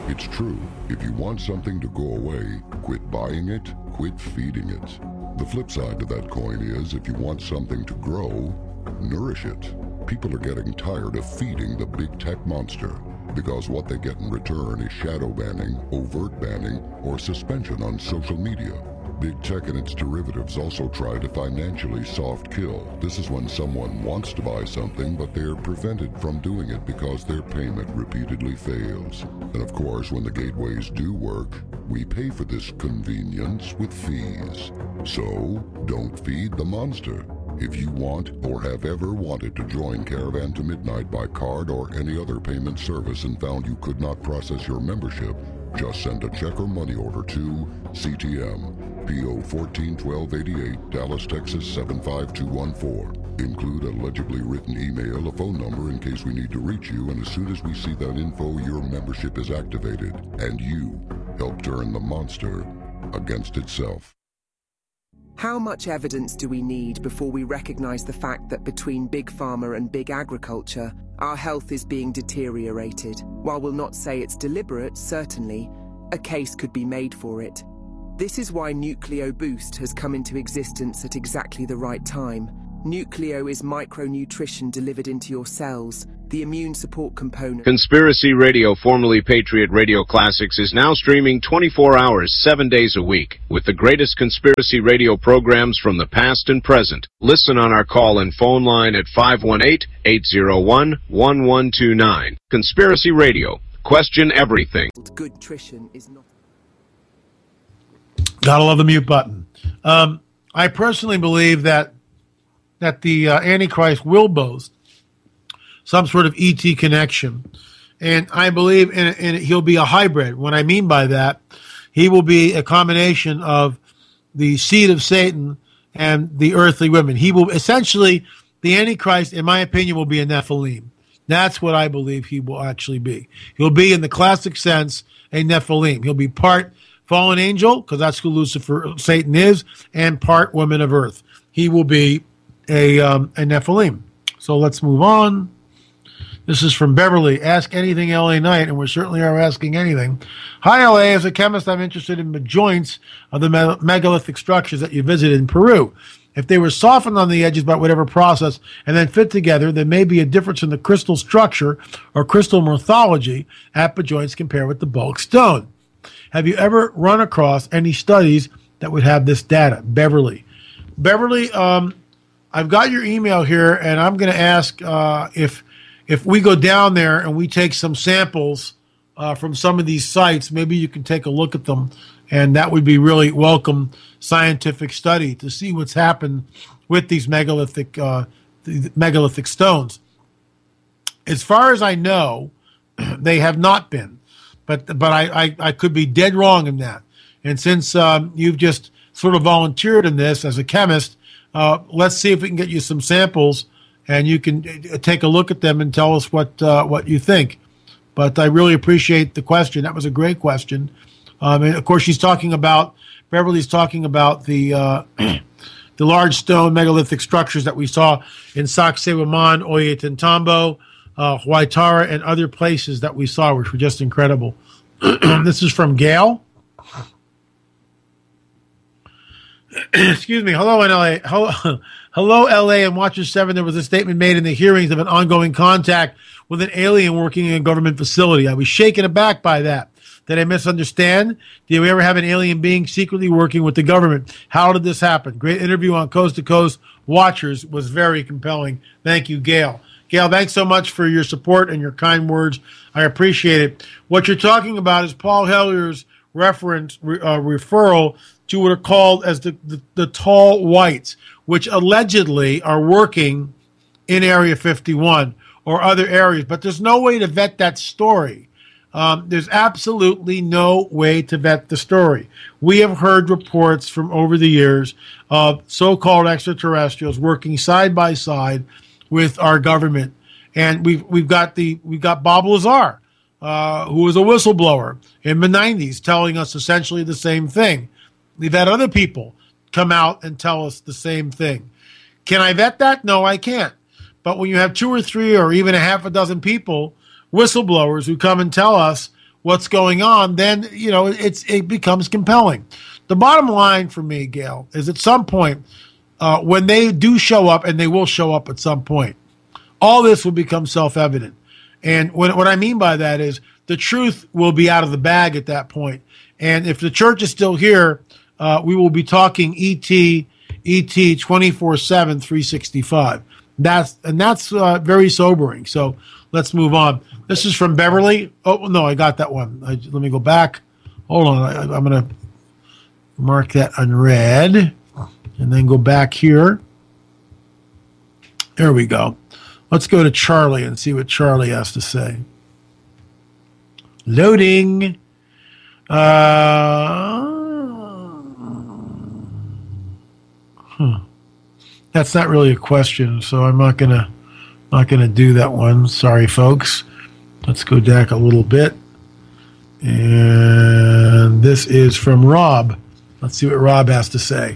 It's true. If you want something to go away, quit buying it, quit feeding it. The flip side to that coin is if you want something to grow, nourish it. People are getting tired of feeding the big tech monster because what they get in return is shadow banning, overt banning, or suspension on social media. Big tech and its derivatives also try to financially soft kill. This is when someone wants to buy something, but they're prevented from doing it because their payment repeatedly fails. And of course, when the gateways do work, we pay for this convenience with fees. So, don't feed the monster. If you want or have ever wanted to join Caravan to Midnight by card or any other payment service and found you could not process your membership, just send a check or money order to CTM, P.O. 141288, Dallas, Texas 75214. Include a legibly written email, a phone number in case we need to reach you, and as soon as we see that info, your membership is activated, and you help turn the monster against itself. How much evidence do we need before we recognize the fact that between Big Pharma and Big Agriculture, our health is being deteriorated? While we'll not say it's deliberate, certainly, a case could be made for it. This is why Nucleo Boost has come into existence at exactly the right time. Nucleo is micronutrition delivered into your cells, the immune support component. Conspiracy Radio, formerly Patriot Radio Classics, is now streaming 24 hours, 7 days a week, with the greatest conspiracy radio programs from the past and present. Listen on our call-in phone line at 518-801-1129. Conspiracy Radio. Question everything. Good nutrition is not... Gotta love the mute button. I personally believe that the Antichrist will boast some sort of ET connection. And I believe he'll be a hybrid. What I mean by that, he will be a combination of the seed of Satan and the earthly women. He will essentially, the Antichrist, in my opinion, will be a Nephilim. That's what I believe he will actually be. He'll be, in the classic sense, a Nephilim. He'll be part fallen angel, because that's who Lucifer, Satan is, and part woman of earth. He will be a Nephilim. So let's move on. This is from Beverly. Ask anything, LA Knight, and we certainly are asking anything. Hi, LA. As a chemist, I'm interested in the joints of the megalithic structures that you visited in Peru. If they were softened on the edges by whatever process and then fit together, there may be a difference in the crystal structure or crystal morphology at the joints compared with the bulk stone. Have you ever run across any studies that would have this data? Beverly. Beverly, I've got your email here, and I'm going to ask if we go down there and we take some samples from some of these sites, maybe you can take a look at them, and that would be really welcome scientific study to see what's happened with these megalithic stones. As far as I know, they have not been. But I could be dead wrong in that. And since you've just sort of volunteered in this as a chemist, let's see if we can get you some samples and you can take a look at them and tell us what you think. But I really appreciate the question. That was a great question. And of course, Beverly's talking about the the large stone megalithic structures that we saw in Sacsayhuaman, Ollantaytambo, Huaytara, and other places that we saw, which were just incredible. This is from Gail. Excuse me. Hello, LA. Hello, LA and Watcher 7. There was a statement made in the hearings of an ongoing contact with an alien working in a government facility. I was shaken aback by that. Did I misunderstand? Did we ever have an alien being secretly working with the government? How did this happen? Great interview on Coast to Coast Watchers was very compelling. Thank you, Gail. Gail, thanks so much for your support and your kind words. I appreciate it. What you're talking about is Paul Hellier's referral to what are called as the tall whites, which allegedly are working in Area 51 or other areas. But there's no way to vet that story. There's absolutely no way to vet the story. We have heard reports from over the years of so-called extraterrestrials working side by side with our government, and we've got Bob Lazar, who was a whistleblower in the 90s, telling us essentially the same thing. We've had other people come out and tell us the same thing. Can I vet that? No, I can't. But when you have 2 or 3 or even a half a dozen people, whistleblowers, who come and tell us what's going on, then, it becomes compelling. The bottom line for me, Gail, is at some point, when they do show up, and they will show up at some point, all this will become self-evident. And what I mean by that is the truth will be out of the bag at that point. And if the church is still here, we will be talking ET 24/7, 365. That's very sobering. So let's move on. This is from Beverly. Oh, no, I got that one. Let me go back. Hold on. I'm going to mark that unread and then go back here. There we go. Let's go to Charlie and see what Charlie has to say. Loading. That's not really a question, so I'm not gonna do that one. Sorry, folks. Let's go back a little bit. And this is from Rob. Let's see what Rob has to say.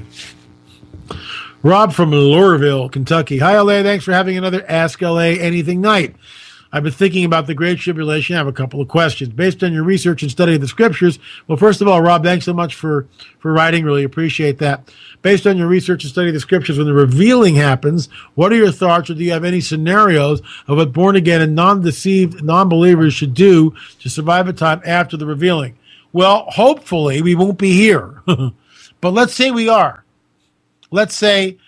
Rob from Louisville, Kentucky. Hi, LA. Thanks for having another Ask LA Anything night. I've been thinking about the Great Tribulation. I have a couple of questions. Based on your research and study of the scriptures, well, first of all, Rob, thanks so much for writing. Really appreciate that. Based on your research and study of the scriptures, when the revealing happens, what are your thoughts, or do you have any scenarios of what born-again and non-deceived non-believers should do to survive a time after the revealing? Well, hopefully we won't be here. But let's say we are. Let's say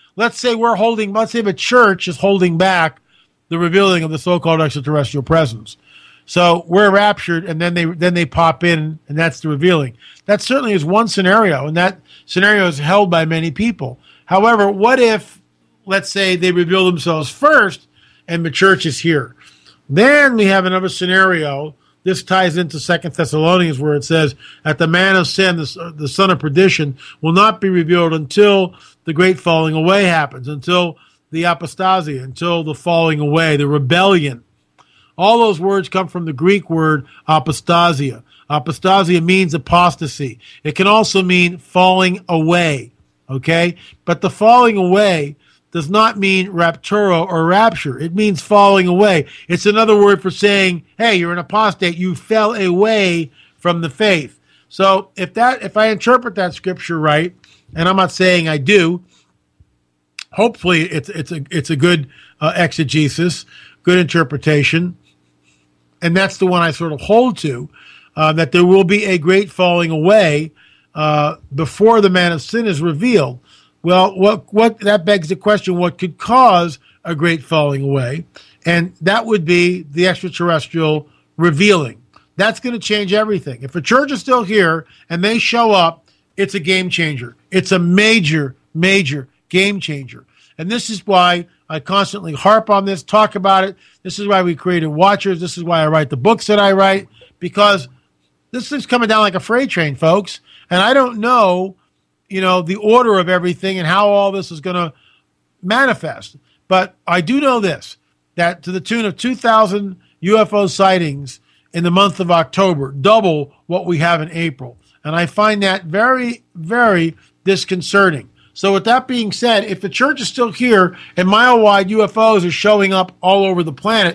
the church is holding back the revealing of the so-called extraterrestrial presence. So we're raptured, and then they pop in, and that's the revealing. That certainly is one scenario, and that scenario is held by many people. However, what if, let's say, they reveal themselves first, and the church is here? Then we have another scenario. This ties into 2 Thessalonians, where it says, "At the man of sin, the son of perdition, will not be revealed until the great falling away happens, until the apostasia, until the falling away, the rebellion." All those words come from the Greek word apostasia. Apostasia means apostasy. It can also mean falling away, okay? But the falling away does not mean rapturo or rapture. It means falling away. It's another word for saying, hey, you're an apostate. You fell away from the faith. So if I interpret that scripture right, and I'm not saying I do, hopefully it's a good exegesis, good interpretation, and that's the one I sort of hold to, that there will be a great falling away before the man of sin is revealed. Well, what that begs the question, what could cause a great falling away? And that would be the extraterrestrial revealing. That's going to change everything. If a church is still here and they show up, it's a game changer. It's a major, major game changer. And this is why I constantly harp on this, talk about it. This is why we created Watchers. This is why I write the books that I write, because this is coming down like a freight train, folks. And I don't know, the order of everything and how all this is going to manifest. But I do know this, that to the tune of 2,000 UFO sightings in the month of October, double what we have in April. And I find that very, very disconcerting. So with that being said, if the church is still here and mile-wide UFOs are showing up all over the planet,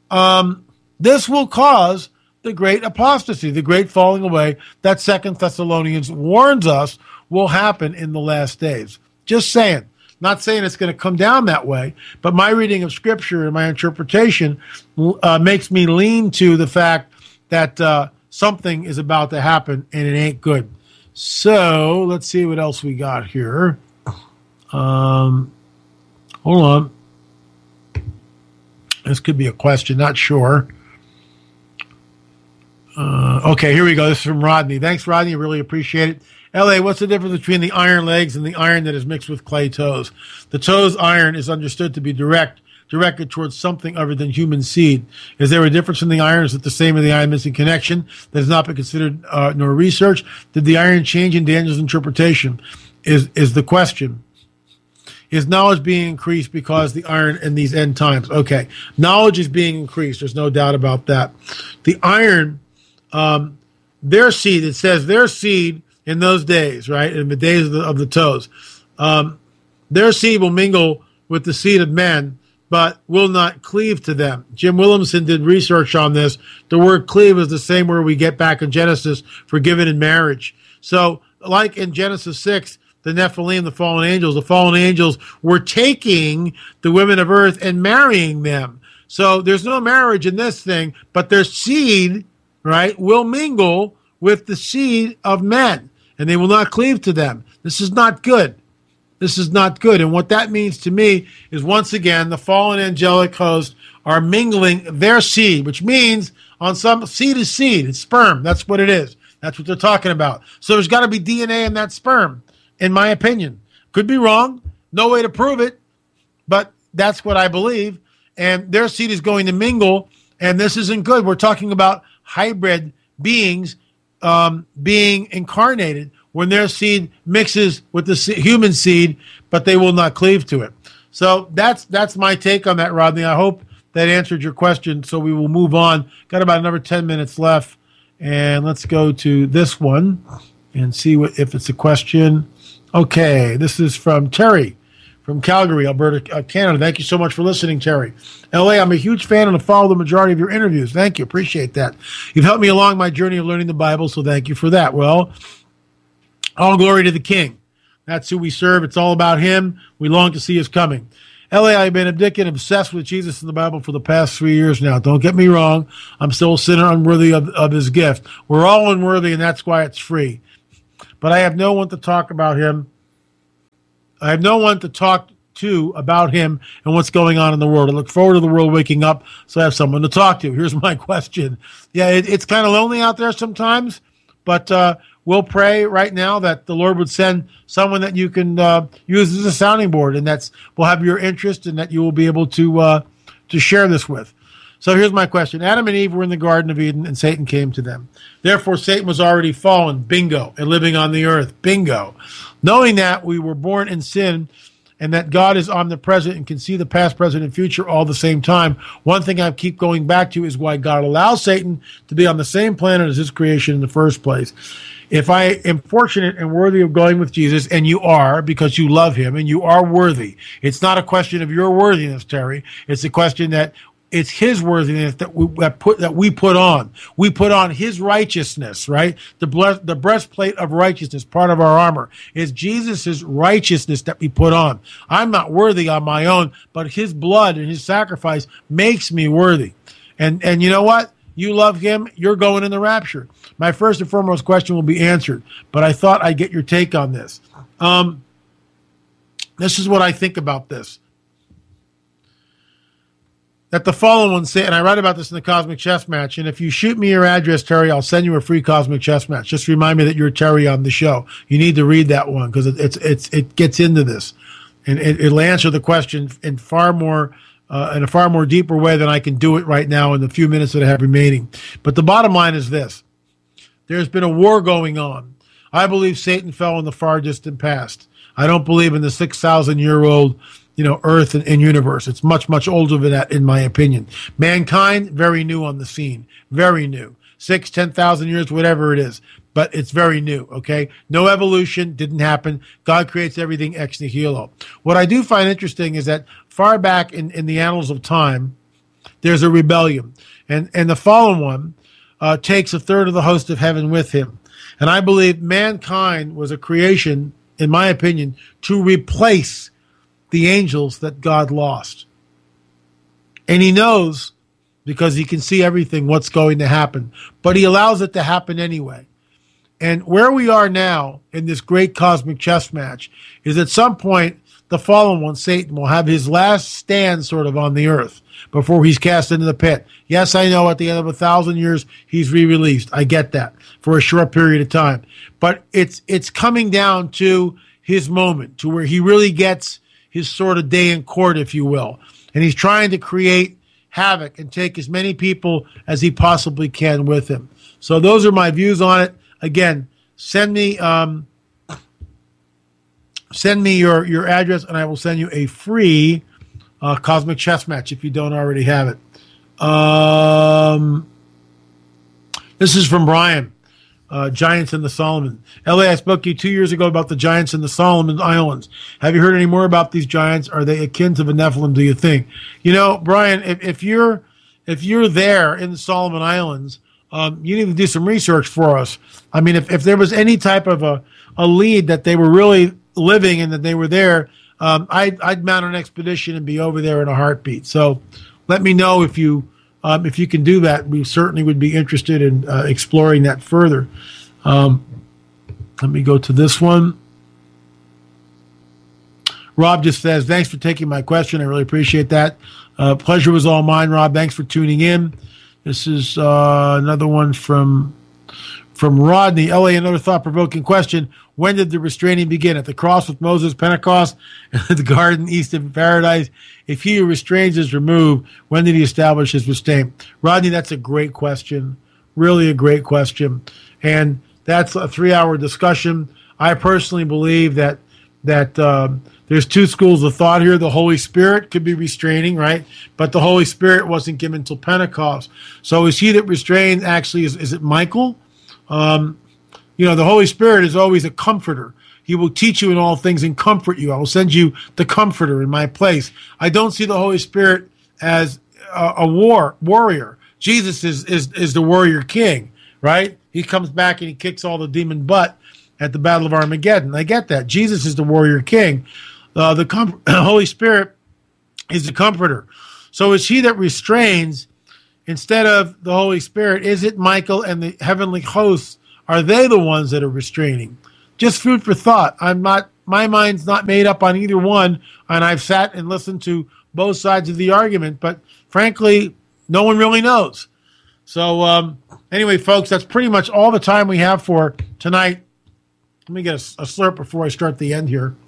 this will cause the great apostasy, the great falling away that 2 Thessalonians warns us will happen in the last days. Just saying. Not saying it's going to come down that way, but my reading of Scripture and my interpretation makes me lean to the fact that something is about to happen and it ain't good. So let's see what else we got here. Hold on. This could be a question, not sure. Okay, here we go. This is from Rodney. Thanks, Rodney. I really appreciate it. LA, what's the difference between the iron legs and the iron that is mixed with clay toes? The toes iron is understood to be directed towards something other than human seed. Is there a difference in the iron? Is it the same as the iron missing connection that has not been considered nor researched? Did the iron change in Daniel's interpretation? Is the question. Is knowledge being increased because the iron in these end times? Okay, knowledge is being increased. There's no doubt about that. The iron, their seed, it says their seed in those days, right, in the days of the toes, their seed will mingle with the seed of men but will not cleave to them. Jim Williamson did research on this. The word cleave is the same word we get back in Genesis for given in marriage. So like in Genesis 6, the Nephilim, the fallen angels were taking the women of earth and marrying them. So there's no marriage in this thing, but their seed, right, will mingle with the seed of men, and they will not cleave to them. This is not good. This is not good. And what that means to me is, once again, the fallen angelic hosts are mingling their seed, which means on some seed is seed. It's sperm. That's what it is. That's what they're talking about. So there's got to be DNA in that sperm, in my opinion. Could be wrong. No way to prove it, but that's what I believe. And their seed is going to mingle, and this isn't good. We're talking about hybrid beings being incarnated when their seed mixes with the human seed, but they will not cleave to it. So that's my take on that, Rodney. I hope that answered your question, so we will move on. Got about another 10 minutes left, and let's go to this one and see if it's a question. Okay, this is from Terry from Calgary, Alberta, Canada. Thank you so much for listening, Terry. LA, I'm a huge fan and I follow the majority of your interviews. Thank you. Appreciate that. You've helped me along my journey of learning the Bible, so thank you for that. Well, all glory to the King. That's who we serve. It's all about him. We long to see his coming. LA, I've been addicted and obsessed with Jesus and the Bible for the past 3 years now. Don't get me wrong. I'm still a sinner unworthy of his gift. We're all unworthy, and that's why it's free. But I have no one to talk about him. I have no one to talk to about him and what's going on in the world. I look forward to the world waking up, so I have someone to talk to. Here's my question. Yeah, it's kind of lonely out there sometimes, but we'll pray right now that the Lord would send someone that you can use as a sounding board, and will have your interest, and that you will be able to share this with. So here's my question. Adam and Eve were in the Garden of Eden, and Satan came to them. Therefore, Satan was already fallen, bingo, and living on the earth, bingo. Knowing that we were born in sin, and that God is omnipresent and can see the past, present, and future all at the same time, one thing I keep going back to is why God allows Satan to be on the same planet as his creation in the first place. If I am fortunate and worthy of going with Jesus, and you are, because you love him and you are worthy, it's not a question of your worthiness, Terry. It's a question that it's his worthiness that we put on. We put on his righteousness, right? The breastplate of righteousness, part of our armor, is Jesus' righteousness that we put on. I'm not worthy on my own, but his blood and his sacrifice makes me worthy. And you know what? You love him, you're going in the rapture. My first and foremost question will be answered, but I thought I'd get your take on this. This is what I think about this. That the fallen ones say, and I write about this in the Cosmic Chess Match, and if you shoot me your address, Terry, I'll send you a free Cosmic Chess Match. Just remind me that you're Terry on the show. You need to read that one, because it gets into this, and it'll answer the question in a far more deeper way than I can do it right now in the few minutes that I have remaining. But the bottom line is this. There's been a war going on. I believe Satan fell in the far distant past. I don't believe in the 6,000-year-old earth and universe. It's much, much older than that, in my opinion. Mankind, very new on the scene. Very new. 10,000 years, whatever it is. But it's very new, okay? No evolution, didn't happen. God creates everything ex nihilo. What I do find interesting is that far back in the annals of time, there's a rebellion. And the fallen one takes a third of the host of heaven with him. And I believe mankind was a creation, in my opinion, to replace the angels that God lost. And he knows, because he can see everything, what's going to happen. But he allows it to happen anyway. And where we are now in this great cosmic chess match is at some point the fallen one, Satan, will have his last stand sort of on the earth before he's cast into the pit. Yes, I know at the end of 1,000 years he's re-released. I get that, for a short period of time. But it's coming down to his moment, to where he really gets his sort of day in court, if you will. And he's trying to create havoc and take as many people as he possibly can with him. So those are my views on it. Again, send me your address, and I will send you a free Cosmic Chess Match if you don't already have it. This is from Brian. giants in the Solomon. L.A., I spoke to you 2 years ago about the giants in the Solomon Islands. Have you heard any more about these giants? Are they akin to the Nephilim, do you think? You know, Brian, if you're there in the Solomon Islands, you need to do some research for us. I mean, if there was any type of a lead that they were really living and that they were there, I'd mount an expedition and be over there in a heartbeat. So let me know if you can do that. We certainly would be interested in exploring that further. Let me go to this one. Rob just says, thanks for taking my question. I really appreciate that. Pleasure was all mine, Rob. Thanks for tuning in. This is another one from Rodney. L.A., another thought-provoking question. When did the restraining begin? At the cross with Moses, Pentecost, and the garden east of paradise? If he who restrains is removed, when did he establish his restraint? Rodney, that's a great question. Really a great question. And that's a 3-hour discussion. I personally believe that there's two schools of thought here. The Holy Spirit could be restraining, right? But the Holy Spirit wasn't given until Pentecost. So is he that restrained actually, is it Michael? The Holy Spirit is always a comforter. He will teach you in all things and comfort you. I will send you the comforter in my place. I don't see the Holy Spirit as a warrior. Jesus is the warrior king, right? He comes back and he kicks all the demon butt at the Battle of Armageddon. I get that. Jesus is the warrior king. The Holy Spirit is the comforter. So is he that restrains instead of the Holy Spirit? Is it Michael and the heavenly hosts? Are they the ones that are restraining? Just food for thought. My mind's not made up on either one, and I've sat and listened to both sides of the argument, but frankly, no one really knows. So anyway, folks, that's pretty much all the time we have for tonight. Let me get a slurp before I start the end here.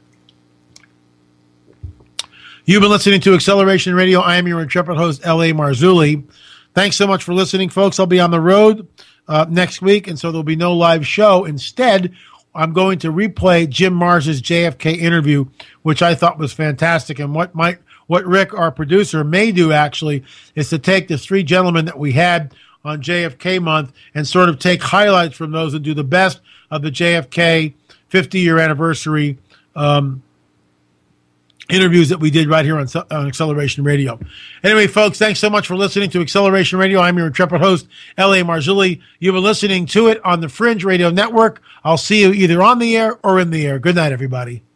You've been listening to Acceleration Radio. I am your intrepid host, L.A. Marzulli. Thanks so much for listening, folks. I'll be on the road next week, and so there'll be no live show. Instead, I'm going to replay Jim Mars's JFK interview, which I thought was fantastic. And what Rick, our producer, may do actually is to take the three gentlemen that we had on JFK month and sort of take highlights from those and do the best of the JFK 50-year anniversary interviews that we did right here on Acceleration Radio. Anyway, folks, thanks so much for listening to Acceleration Radio. I'm your intrepid host, L.A. Marzulli. You've been listening to it on the Fringe Radio Network. I'll see you either on the air or in the air. Good night, everybody.